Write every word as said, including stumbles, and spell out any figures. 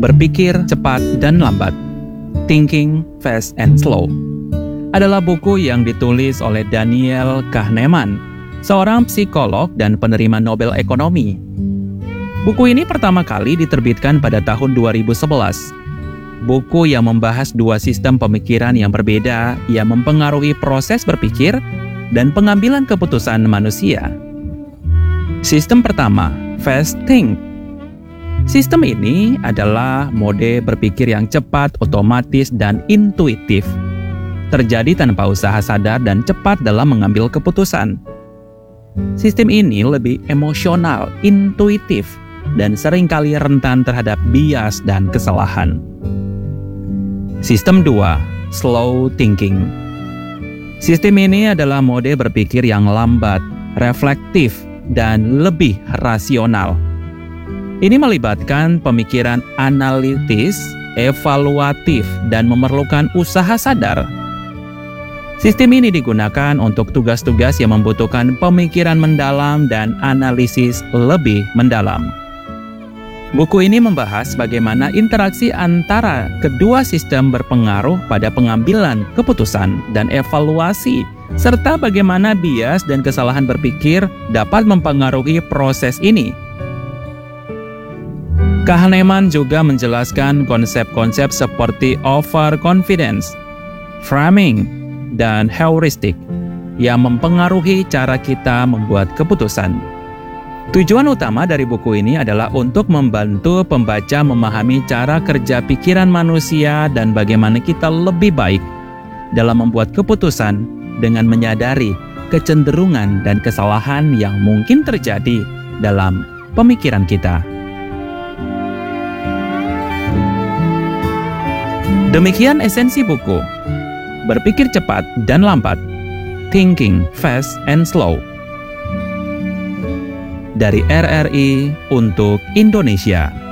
Berpikir Cepat dan Lambat, Thinking Fast and Slow, adalah buku yang ditulis oleh Daniel Kahneman, seorang psikolog dan penerima Nobel Ekonomi. Buku ini pertama kali diterbitkan pada tahun dua ribu sebelas. Buku yang membahas dua sistem pemikiran yang berbeda yang mempengaruhi proses berpikir dan pengambilan keputusan manusia. Sistem pertama, Fast Think. Sistem ini adalah mode berpikir yang cepat, otomatis, dan intuitif. Terjadi tanpa usaha sadar dan cepat dalam mengambil keputusan. Sistem ini lebih emosional, intuitif, dan seringkali rentan terhadap bias dan kesalahan. Sistem dua, Slow Thinking. Sistem ini adalah mode berpikir yang lambat, reflektif, dan lebih rasional. Ini melibatkan pemikiran analitis, evaluatif, dan memerlukan usaha sadar. Sistem ini digunakan untuk tugas-tugas yang membutuhkan pemikiran mendalam dan analisis lebih mendalam. Buku ini membahas bagaimana interaksi antara kedua sistem berpengaruh pada pengambilan keputusan dan evaluasi, serta bagaimana bias dan kesalahan berpikir dapat mempengaruhi proses ini. Kahneman juga menjelaskan konsep-konsep seperti overconfidence, framing, dan heuristik yang mempengaruhi cara kita membuat keputusan. Tujuan utama dari buku ini adalah untuk membantu pembaca memahami cara kerja pikiran manusia dan bagaimana kita lebih baik dalam membuat keputusan dengan menyadari kecenderungan dan kesalahan yang mungkin terjadi dalam pemikiran kita. Demikian esensi buku. Berpikir cepat dan lambat, Thinking Fast and Slow. Dari R R I untuk Indonesia.